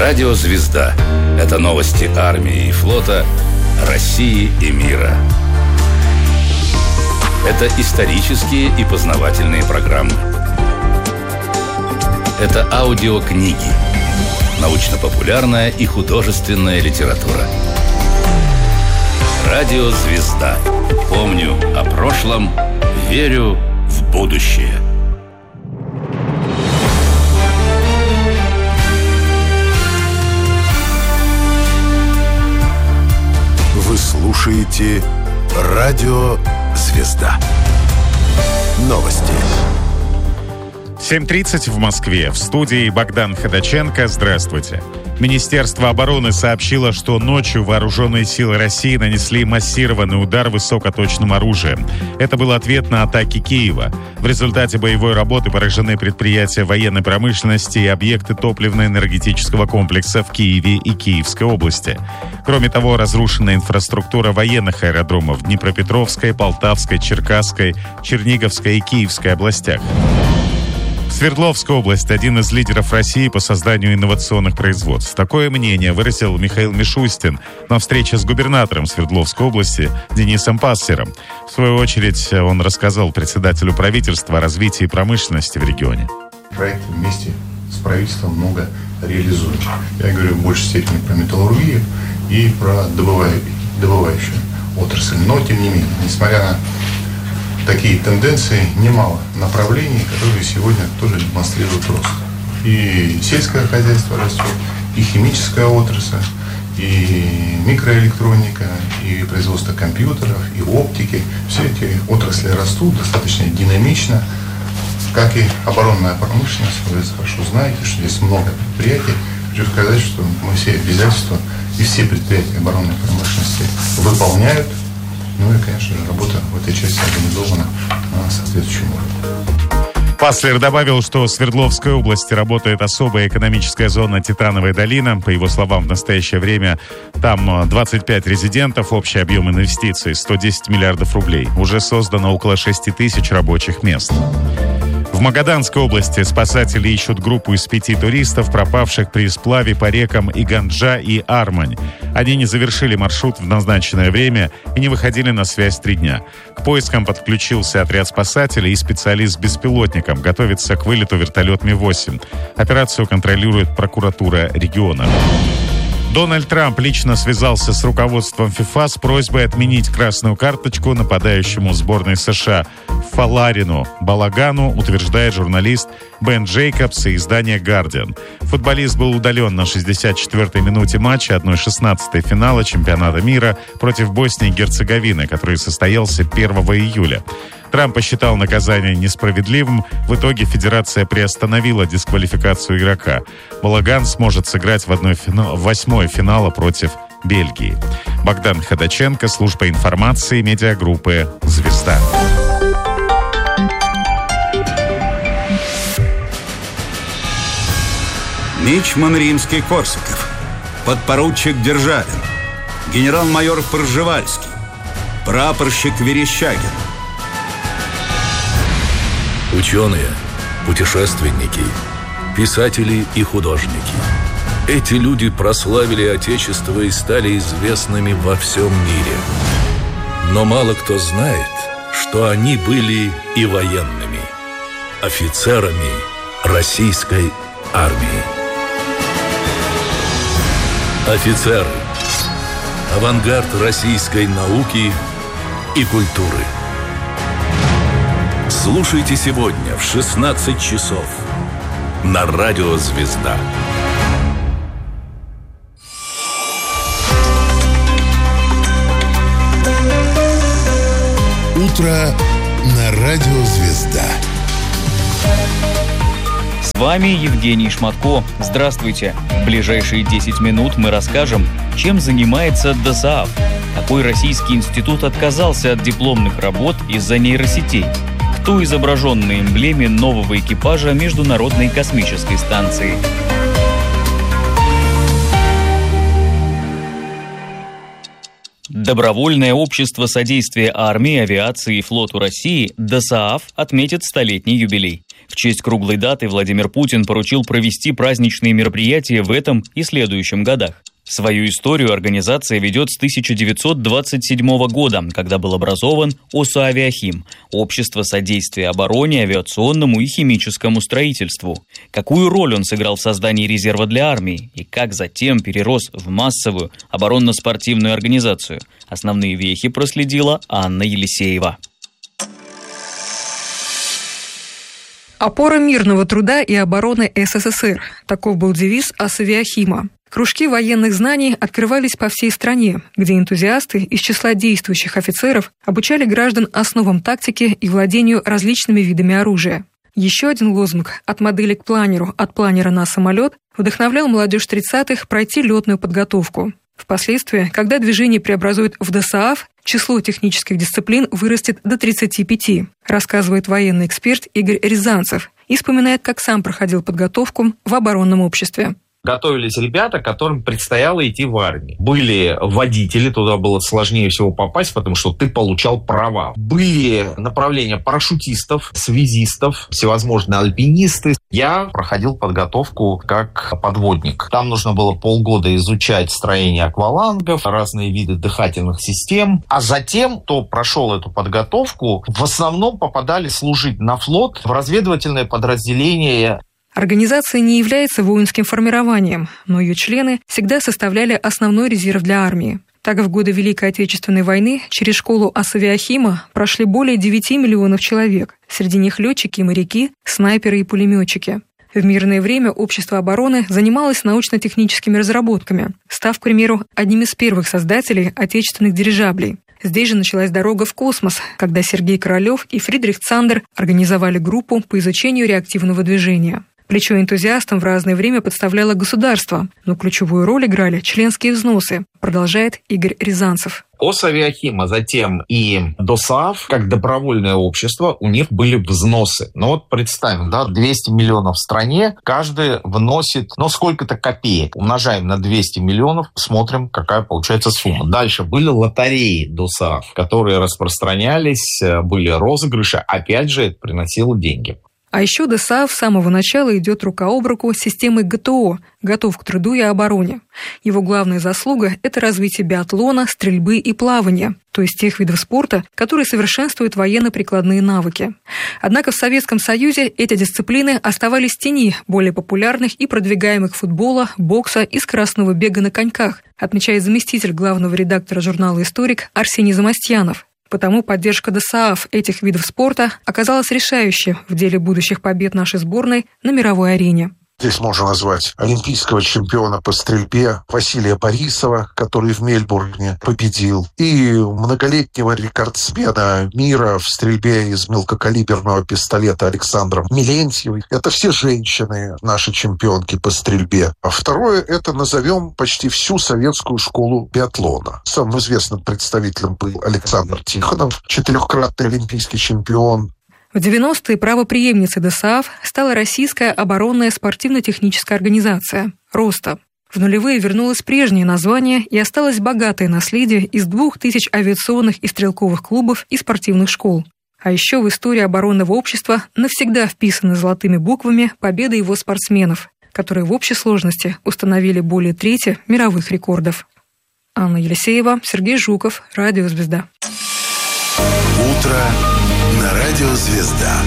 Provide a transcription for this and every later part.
Радио «Звезда» — это новости армии и флота, России и мира. Это исторические и познавательные программы. Это аудиокниги, научно-популярная и художественная литература. Радио «Звезда». Помню о прошлом, верю в будущее. Вы слушаете Радио «Звезда». Новости. 7:30 в Москве. В студии Богдан Ходаченко. Здравствуйте. Министерство обороны сообщило, что ночью вооруженные силы России нанесли массированный удар высокоточным оружием. Это был ответ на атаки Киева. В результате боевой работы поражены предприятия военной промышленности и объекты топливно-энергетического комплекса в Киеве и Киевской области. Кроме того, разрушена инфраструктура военных аэродромов в Днепропетровской, Полтавской, Черкасской, Черниговской и Киевской областях. Свердловская область – один из лидеров России по созданию инновационных производств. Такое мнение выразил Михаил Мишустин на встрече с губернатором Свердловской области Денисом Пассером. В свою очередь, он рассказал председателю правительства о развитии промышленности в регионе. Проект вместе с правительством много реализуем. Я говорю в большей степени про металлургию и про добывающую отрасль. Но, тем не менее, несмотря на такие тенденции, немало направлений, которые сегодня тоже демонстрируют рост. И сельское хозяйство растет, и химическая отрасль, и микроэлектроника, и производство компьютеров, и оптики. Все эти отрасли растут достаточно динамично, как и оборонная промышленность. Вы хорошо знаете, что здесь много предприятий. Хочу сказать, что мы все обязательства и все предприятия оборонной промышленности выполняют. Ну и, конечно же, работа в этой части организована на соответствующем уровне. Паслер добавил, что в Свердловской области работает особая экономическая зона «Титановая долина». По его словам, в настоящее время там 25 резидентов, общий объем инвестиций 110 миллиардов рублей. Уже создано около 6 тысяч рабочих мест. В Магаданской области спасатели ищут группу из 5 туристов, пропавших при сплаве по рекам Иганджа и Армань. Они не завершили маршрут в назначенное время и не выходили на связь 3 дня. К поискам подключился отряд спасателей и специалист с беспилотником. Готовится к вылету вертолет Ми-8. Операцию контролирует прокуратура региона. Дональд Трамп лично связался с руководством ФИФА с просьбой отменить красную карточку нападающему сборной США Фаларину Балагану, утверждает журналист Бен Джейкобс и издание «Гардиан». Футболист был удален на 64-й минуте матча 1/16 финала чемпионата мира против Боснии и Герцеговины, который состоялся 1 июля. Трамп посчитал наказание несправедливым. В итоге федерация приостановила дисквалификацию игрока. Балаган сможет сыграть в 1/8 финала против Бельгии. Богдан Ходаченко, служба информации, медиагруппы «Звезда». Мичман Римский-Корсаков, подпоручик Державин, генерал-майор Пржевальский, прапорщик Верещагин. Ученые, путешественники, писатели и художники. Эти люди прославили Отечество и стали известными во всем мире. Но мало кто знает, что они были и военными, офицерами российской армии. Офицеры. Авангард российской науки и культуры. Слушайте сегодня в 16 часов на Радио «Звезда». Утро на Радио «Звезда». С вами Евгений Шматко. Здравствуйте. В ближайшие 10 минут мы расскажем, чем занимается ДОСААФ. Какой российский институт отказался от дипломных работ из-за нейросетей? Кто изображен на эмблеме нового экипажа Международной космической станции? Добровольное общество содействия армии, авиации и флоту России ДОСААФ отметит 100-летний юбилей. В честь круглой даты Владимир Путин поручил провести праздничные мероприятия в этом и следующем годах. Свою историю организация ведет с 1927 года, когда был образован ОСА-Авиахим – Общество содействия обороне, авиационному и химическому строительству. Какую роль он сыграл в создании резерва для армии и как затем перерос в массовую оборонно-спортивную организацию? Основные вехи проследила Анна Елисеева. Опора мирного труда и обороны СССР. Таков был девиз ОСА-Авиахима. Кружки военных знаний открывались по всей стране, где энтузиасты из числа действующих офицеров обучали граждан основам тактики и владению различными видами оружия. Еще один лозунг «От модели к планеру, от планера на самолет» вдохновлял молодежь 30-х пройти летную подготовку. Впоследствии, когда движение преобразует в ДОСААФ, число технических дисциплин вырастет до 35, рассказывает военный эксперт Игорь Рязанцев и вспоминает, как сам проходил подготовку в оборонном обществе. Готовились ребята, которым предстояло идти в армию. Были водители, туда было сложнее всего попасть, потому что ты получал права. Были направления парашютистов, связистов, всевозможные альпинисты. Я проходил подготовку как подводник. Там нужно было полгода изучать строение аквалангов, разные виды дыхательных систем. А затем, кто прошел эту подготовку, в основном попадали служить на флот в разведывательное подразделение. Организация не является воинским формированием, но ее члены всегда составляли основной резерв для армии. Так, в годы Великой Отечественной войны через школу ОСА-Авиахима прошли более 9 миллионов человек. Среди них летчики и моряки, снайперы и пулеметчики. В мирное время общество обороны занималось научно-техническими разработками, став, к примеру, одним из первых создателей отечественных дирижаблей. Здесь же началась дорога в космос, когда Сергей Королёв и Фридрих Цандер организовали группу по изучению реактивного движения. Плечо энтузиастам в разное время подставляло государство, но ключевую роль играли членские взносы, продолжает Игорь Рязанцев. ОСА-Авиахим, а затем и ДОСААФ, как добровольное общество, у них были взносы. Ну вот представим, 200 миллионов в стране, каждый вносит, сколько-то копеек. Умножаем на 200 миллионов, смотрим, какая получается сумма. Дальше были лотереи ДОСААФ, которые распространялись, были розыгрыши, опять же, это приносило деньги. А еще ДОСААФ с самого начала идет рука об руку с системой ГТО – «Готов к труду и обороне». Его главная заслуга – это развитие биатлона, стрельбы и плавания, то есть тех видов спорта, которые совершенствуют военно-прикладные навыки. Однако в Советском Союзе эти дисциплины оставались в тени более популярных и продвигаемых футбола, бокса и скоростного бега на коньках, отмечает заместитель главного редактора журнала «Историк» Арсений Замостьянов. Потому поддержка ДОСААФ этих видов спорта оказалась решающей в деле будущих побед нашей сборной на мировой арене. Здесь можно назвать олимпийского чемпиона по стрельбе Василия Борисова, который в Мельбурне победил, и многолетнего рекордсмена мира в стрельбе из мелкокалиберного пистолета Александра Милентьевой. Это все женщины, наши чемпионки по стрельбе. А второе, это назовем почти всю советскую школу биатлона. Самым известным представителем был Александр Тихонов, 4-кратный олимпийский чемпион. В 90-е правопреемницей ДОСААФ стала Российская оборонная спортивно-техническая организация «Роста». В нулевые вернулось прежнее название и осталось богатое наследие из 2000 авиационных и стрелковых клубов и спортивных школ. А еще в истории оборонного общества навсегда вписаны золотыми буквами победы его спортсменов, которые в общей сложности установили более трети мировых рекордов. Анна Елисеева, Сергей Жуков, Радио «Звезда». Утро на Радио «Звезда».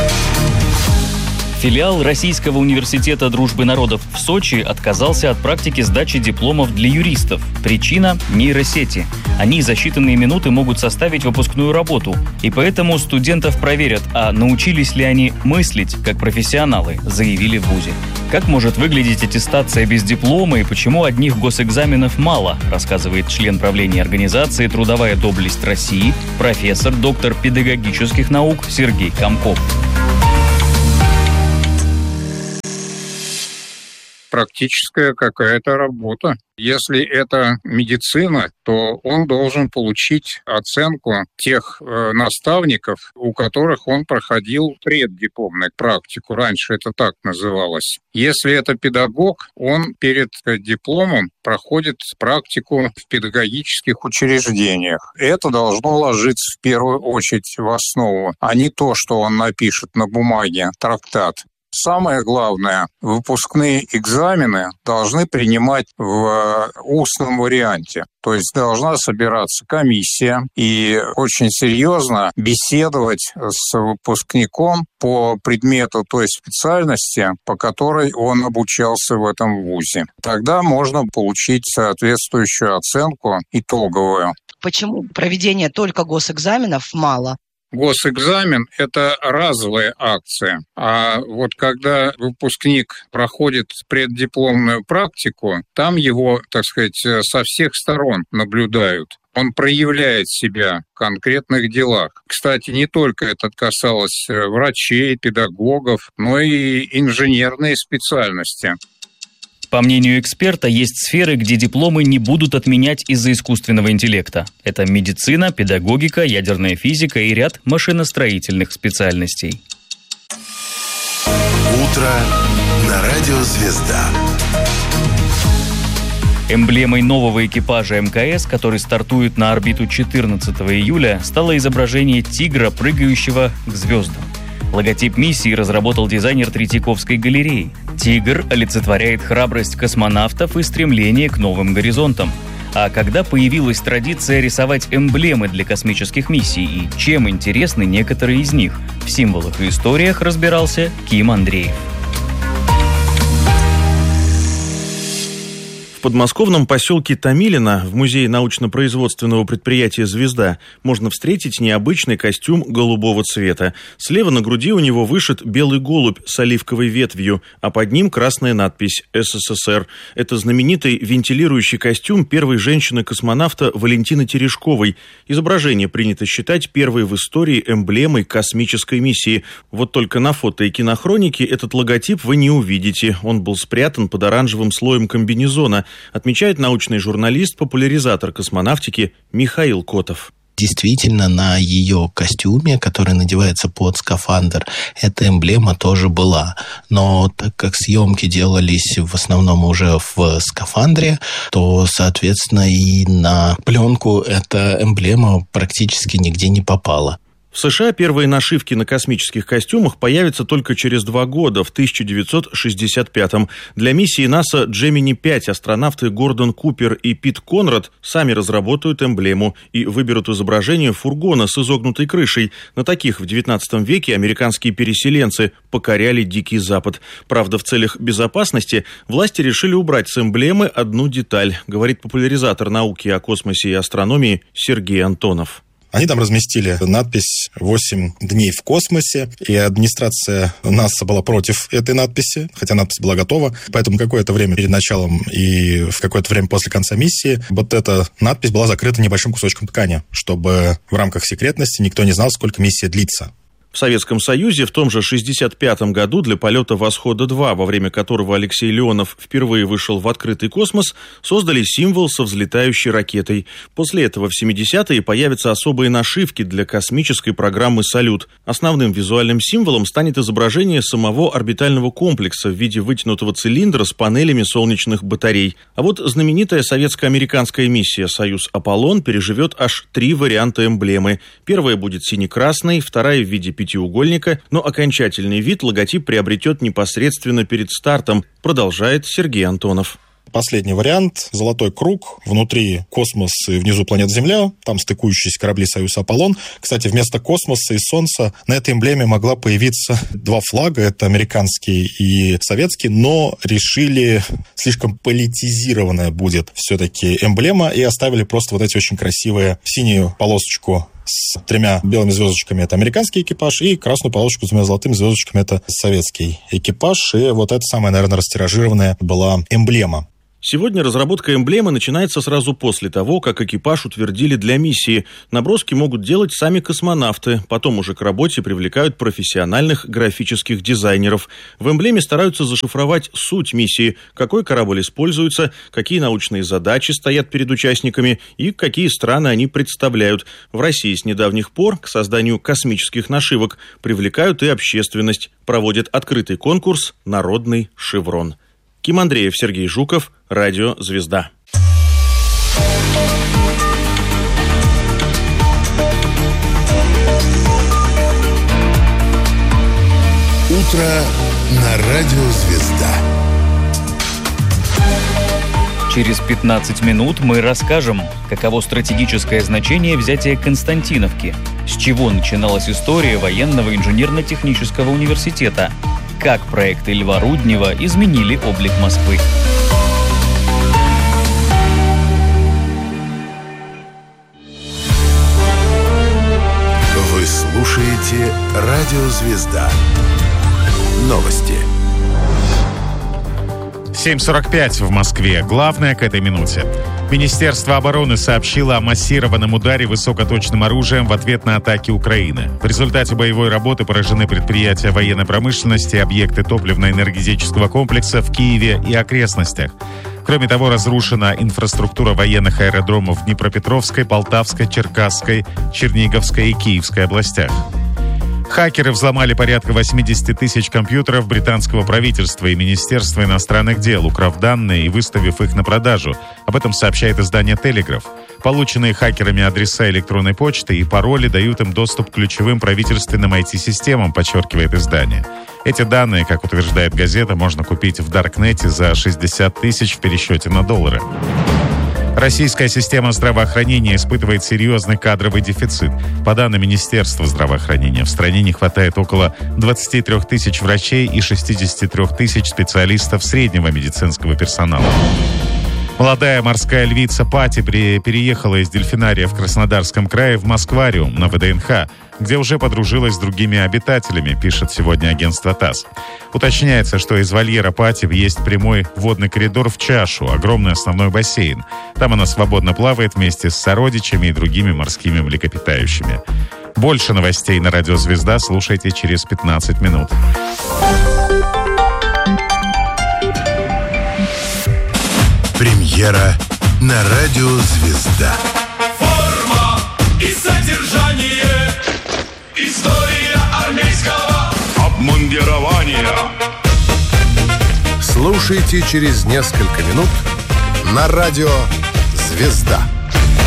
Филиал Российского университета дружбы народов в Сочи отказался от практики сдачи дипломов для юристов. Причина – нейросети. Они за считанные минуты могут составить выпускную работу. И поэтому студентов проверят, а научились ли они мыслить как профессионалы, заявили в вузе. Как может выглядеть аттестация без диплома и почему одних госэкзаменов мало, рассказывает член правления организации «Трудовая доблесть России», профессор, доктор педагогических наук Сергей Комков. практическая какая-то работа. Если это медицина, то он должен получить оценку тех наставников, у которых он проходил преддипломную практику. Раньше это так называлось. Если это педагог, он перед дипломом проходит практику в педагогических учреждениях. Это должно ложиться в первую очередь в основу, а не то, что он напишет на бумаге, трактат. Самое главное, выпускные экзамены должны принимать в устном варианте. То есть должна собираться комиссия и очень серьезно беседовать с выпускником по предмету той специальности, по которой он обучался в этом вузе. Тогда можно получить соответствующую оценку итоговую. Почему проведения только госэкзаменов мало? Госэкзамен – это разовая акция, а вот когда выпускник проходит преддипломную практику, там его, так сказать, со всех сторон наблюдают. Он проявляет себя в конкретных делах. Кстати, не только это касалось врачей, педагогов, но и инженерные специальности. По мнению эксперта, есть сферы, где дипломы не будут отменять из-за искусственного интеллекта. Это медицина, педагогика, ядерная физика и ряд машиностроительных специальностей. Утро на радио «Звезда». Эмблемой нового экипажа МКС, который стартует на орбиту 14 июля, стало изображение тигра, прыгающего к звездам. Логотип миссии разработал дизайнер Третьяковской галереи. Тигр олицетворяет храбрость космонавтов и стремление к новым горизонтам. А когда появилась традиция рисовать эмблемы для космических миссий и чем интересны некоторые из них, в символах и историях разбирался Ким Андреев. В подмосковном поселке Томилино в музее научно-производственного предприятия «Звезда» можно встретить необычный костюм голубого цвета. Слева на груди у него вышит белый голубь с оливковой ветвью, а под ним красная надпись «СССР». Это знаменитый вентилирующий костюм первой женщины-космонавта Валентины Терешковой. Изображение принято считать первой в истории эмблемой космической миссии. Вот только на фото и кинохронике этот логотип вы не увидите. Он был спрятан под оранжевым слоем комбинезона, отмечает научный журналист, популяризатор космонавтики Михаил Котов. Действительно, на ее костюме, который надевается под скафандр, эта эмблема тоже была. Но так как съемки делались в основном уже в скафандре, то, соответственно, и на пленку эта эмблема практически нигде не попала. В США первые нашивки на космических костюмах появятся только через 2 года, в 1965-м. Для миссии НАСА Gemini-5 астронавты Гордон Купер и Пит Конрад сами разработают эмблему и выберут изображение фургона с изогнутой крышей. На таких в XIX веке американские переселенцы покоряли Дикий Запад. Правда, в целях безопасности власти решили убрать с эмблемы одну деталь, говорит популяризатор науки о космосе и астрономии Сергей Антонов. Они там разместили надпись «8 дней в космосе», и администрация НАСА была против этой надписи, хотя надпись была готова. Поэтому какое-то время перед началом и в какое-то время после конца миссии вот эта надпись была закрыта небольшим кусочком ткани, чтобы в рамках секретности никто не знал, сколько миссия длится. В Советском Союзе в том же 1965 году для полета «Восхода-2», во время которого Алексей Леонов впервые вышел в открытый космос, создали символ со взлетающей ракетой. После этого в 70-е появятся особые нашивки для космической программы «Салют». Основным визуальным символом станет изображение самого орбитального комплекса в виде вытянутого цилиндра с панелями солнечных батарей. А вот знаменитая советско-американская миссия «Союз-Аполлон» переживет аж 3 варианта эмблемы. Первая будет сине-красной, вторая в виде пятиугольника, но окончательный вид логотип приобретет непосредственно перед стартом, продолжает Сергей Антонов. Последний вариант – золотой круг, внутри космос и внизу планета Земля, там стыкующиеся корабли «Союз-Аполлон». Кстати, вместо космоса и Солнца на этой эмблеме могла появиться 2 флага, это американский и советский, но решили, слишком политизированная будет все-таки эмблема, и оставили просто вот эти очень красивые синюю полосочку с 3 белыми звездочками — это американский экипаж, и красную полосочку с 2 золотыми звездочками — это советский экипаж. И вот это самая, наверное, растиражированная была эмблема. Сегодня разработка эмблемы начинается сразу после того, как экипаж утвердили для миссии. Наброски могут делать сами космонавты, потом уже к работе привлекают профессиональных графических дизайнеров. В эмблеме стараются зашифровать суть миссии, какой корабль используется, какие научные задачи стоят перед участниками и какие страны они представляют. В России с недавних пор к созданию космических нашивок привлекают и общественность. Проводят открытый конкурс «Народный шеврон». Ким Андреев, Сергей Жуков, Радио «Звезда». Утро на Радио «Звезда». Через 15 минут мы расскажем, каково стратегическое значение взятия Константиновки, с чего начиналась история военного инженерно-технического университета, как проекты Льва Руднева изменили облик Москвы. Вы слушаете Радио «Звезда». Новости. 7:45 в Москве. Главное к этой минуте. Министерство обороны сообщило о массированном ударе высокоточным оружием в ответ на атаки Украины. В результате боевой работы поражены предприятия военной промышленности и объекты топливно-энергетического комплекса в Киеве и окрестностях. Кроме того, разрушена инфраструктура военных аэродромов в Днепропетровской, Полтавской, Черкасской, Черниговской и Киевской областях. Хакеры взломали порядка 80 тысяч компьютеров британского правительства и Министерства иностранных дел, украв данные и выставив их на продажу. Об этом сообщает издание «Телеграф». Полученные хакерами адреса электронной почты и пароли дают им доступ к ключевым правительственным IT-системам, подчеркивает издание. Эти данные, как утверждает газета, можно купить в Даркнете за 60 тысяч в пересчете на доллары. Российская система здравоохранения испытывает серьезный кадровый дефицит. По данным Министерства здравоохранения, в стране не хватает около 23 тысяч врачей и 63 тысяч специалистов среднего медицинского персонала. Молодая морская львица Пати переехала из дельфинария в Краснодарском крае в Москвариум на ВДНХ, где уже подружилась с другими обитателями, пишет сегодня агентство ТАСС. Уточняется, что из вольера Пати есть прямой водный коридор в чашу, огромный основной бассейн. Там она свободно плавает вместе с сородичами и другими морскими млекопитающими. Больше новостей на Радио «Звезда» слушайте через 15 минут. Премьера на Радио «Звезда». Форма и содержание, история армейского обмундирования. Слушайте через несколько минут на Радио «Звезда».